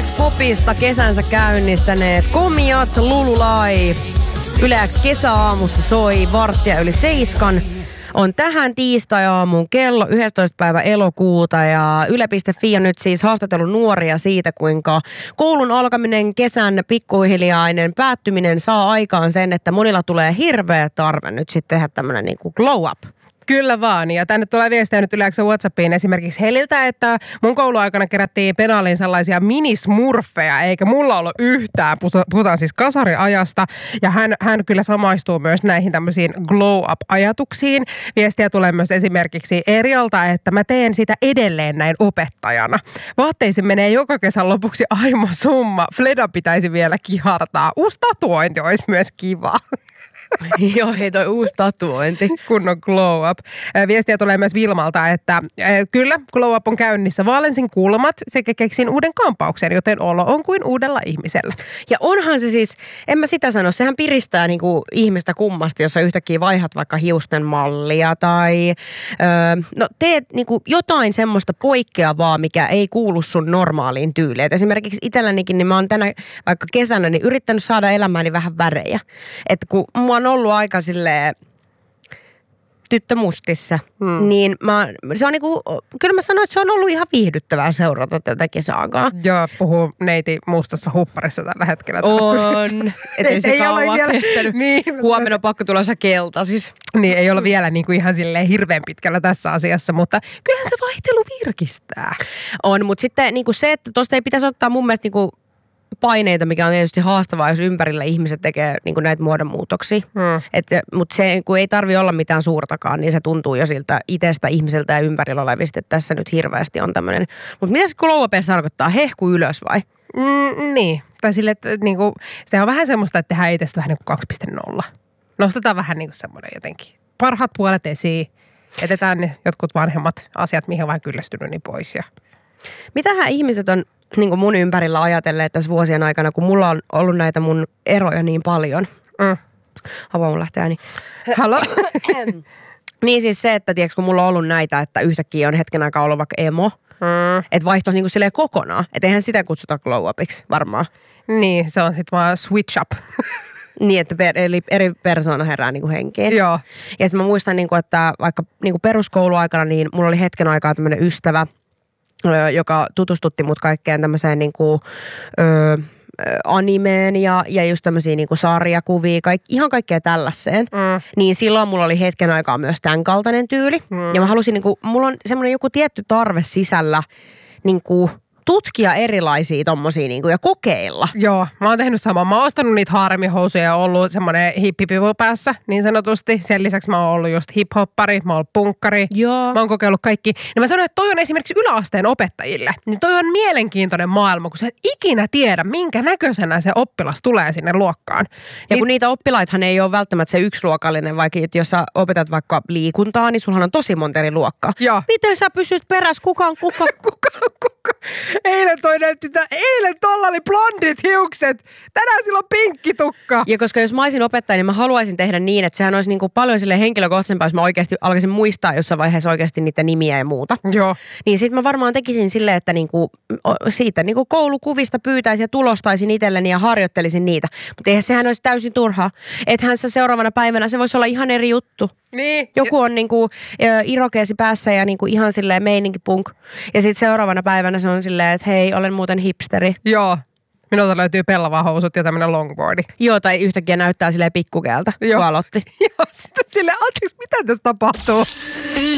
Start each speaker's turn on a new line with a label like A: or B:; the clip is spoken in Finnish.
A: Yle X Popista kesänsä käynnistäneet Komiat, Lululai. Yle X kesäaamussa soi 6:15. On tähän tiistai-aamuun kello 11. päivä elokuuta ja Yle.fi on nyt siis haastatellut nuoria siitä, kuinka koulun alkaminen, kesän pikkuhiljainen päättyminen saa aikaan sen, että monilla tulee hirveä tarve nyt sitten tehdä tämmöinen niin kuin glow up.
B: Kyllä vaan. Ja tänne tulee viestiä nyt Yle X:n WhatsAppiin esimerkiksi Heliltä, että mun kouluaikana kerättiin penaaliin sellaisia minismurfeja, eikä mulla ollut yhtään. Puhutaan siis kasariajasta. Ja hän kyllä samaistuu myös näihin tämmöisiin glow up-ajatuksiin. Viestiä tulee myös esimerkiksi Erialta, että mä teen sitä edelleen näin opettajana. Vaatteisiin menee joka kesän lopuksi aimo summa. Fleda pitäisi vielä kihartaa. Uusi tatuointi olisi myös kiva.
A: Joo, hei toi uusi tatuointi.
B: Kunnon glow up. Viestiä tulee myös Vilmalta, että kyllä glow up on käynnissä. Vaalensin kulmat sekä keksin uuden kampauksen, joten olo on kuin uudella ihmisellä.
A: Ja onhan se siis, en mä sitä sano, sehän piristää niinku ihmistä kummasti, jos sä yhtäkkiä vaihdat vaikka hiusten mallia tai teet niinku jotain semmoista poikkeavaa, mikä ei kuulu sun normaaliin tyyliin. Et esimerkiksi itsellänikin, niin mä oon tänä vaikka kesänä niin yrittänyt saada elämääni vähän värejä. Että kun mä oon ollut aika silleen tyttömustissa, niin se on niinku, kyllä mä sanoin, että se on ollut ihan viihdyttävää seurata tätä kesäaikaa.
B: Joo, puhuu neiti mustassa hupparissa tällä hetkellä.
A: On, ettei se kauan kestänyt.
B: Niin.
A: Huomenna on pakko tulla se kelta siis.
B: Niin, ei ole vielä niinku ihan silleen hirveän pitkällä tässä asiassa, mutta kyllähän se vaihtelu virkistää.
A: On, mutta sitten niinku se, että tuosta ei pitäisi ottaa mun mielestä niinku paineita, mikä on tietysti haastavaa, jos ympärillä ihmiset tekee niin kuin näitä muodonmuutoksia. Mutta se kun ei tarvitse olla mitään suurtakaan, niin se tuntuu jo siltä itsestä ihmiseltä ja ympärillä olevista, että tässä nyt hirveästi on tämmöinen. Mutta mitä se glow up tarkoittaa? Hehku ylös vai?
B: Niin. Tai sille, että niinku, se on vähän semmoista, että tehdään itsestä vähän niin kuin 2.0. Nostetaan vähän niin kuin semmoinen jotenkin parhaat puolet esiin. Jätetään ne jotkut vanhemmat asiat, mihin on vähän kyllästynyt, niin pois. Ja
A: mitähän ihmiset on niin kuin mun ympärillä ajatelleet tässä vuosien aikana, kun mulla on ollut näitä mun eroja niin paljon. Havaa mun lähtee ääni.
B: Halo?
A: Niin siis se, että tiiäks, kun mulla on ollut näitä, että yhtäkkiä on hetken aikaa ollut vaikka emo, että vaihtoisi niinku silleen kokonaan. Että eihän sitä kutsuta glow upiksi varmaan.
B: Niin, se on sitten vaan switch up.
A: Niin, että eri persoona herää niinku henkeen.
B: Joo.
A: Ja sitten mä muistan, niinku, että vaikka niinku peruskouluaikana, niin mulla oli hetken aikaa tämmöinen ystävä, joka tutustutti mut kaikkeen tämmöiseen niinku, animeen ja just tämmöisiä niinku sarjakuvia, ihan kaikkea tällaiseen. Niin silloin mulla oli hetken aikaa myös tämän kaltainen tyyli. Ja mä halusin, niinku, mulla on semmoinen joku tietty tarve sisällä niinku tutkia erilaisia tommosia niinku ja kokeilla.
B: Joo, mä oon tehnyt samaa. Mä oon ostanut niitä haaremihousuja ja ollut semmoinen hippipivu päässä niin sanotusti. Sen lisäksi mä oon ollut just hiphoppari, mä oon ollut punkkari.
A: Joo.
B: Mä oon kokeillut kaikki. Ja mä sanoin, että toi on esimerkiksi yläasteen opettajille. Niin toi on mielenkiintoinen maailma, kun sä et ikinä tiedä, minkä näköisenä se oppilas tulee sinne luokkaan.
A: Ja kun niitä oppilaithan ei ole välttämättä se yksiluokallinen, vaikka jos sä opetat vaikka liikuntaa, niin sulhan on tosi monta eri luokkaa.
B: Joo.
A: Miten sä pysyt perässä? Kuka?
B: Eilen tolla oli blondit hiukset. Tänään sillä on pinkki tukka.
A: Ja koska jos mä olisin opettaja, niin mä haluaisin tehdä niin, että sehän olisi niin kuin paljon sille henkilökohtaisempaa, jos mä oikeasti alkaisin muistaa jossain vaiheessa oikeasti niitä nimiä ja muuta.
B: Joo.
A: Niin sit mä varmaan tekisin silleen, että niinku, siitä niinku koulukuvista pyytäisin ja tulostaisin itselleni ja harjoittelisin niitä. Mutta eihän sehän olisi täysin turhaa. Ethän se seuraavana päivänä, se voisi olla ihan eri juttu.
B: Niin.
A: Joku on niinku irokeesi päässä ja niinku ihan silleen meininki punk. Ja sitten seuraavana päivänä se on silleen, että hei, olen muuten hipsteri.
B: Joo. Minulta löytyy pellavahousut ja tämmönen longboardi.
A: Joo, tai yhtäkkiä näyttää silleen pikkukeeltä, kun aloitti.
B: Joo, sitten silleen, anteeksi, mitä tässä tapahtuu?